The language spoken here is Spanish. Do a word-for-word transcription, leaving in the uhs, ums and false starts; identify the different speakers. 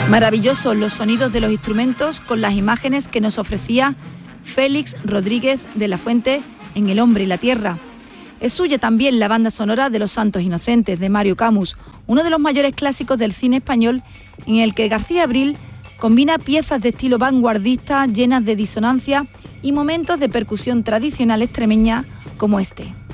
Speaker 1: Maravillosos los sonidos de los instrumentos con las imágenes que nos ofrecía Félix Rodríguez de la Fuente en El hombre y la tierra. Es suya también la banda sonora de Los Santos Inocentes de Mario Camus, uno de los mayores clásicos del cine español, en el que García Abril combina piezas de estilo vanguardista llenas de disonancia y momentos de percusión tradicional extremeña como este.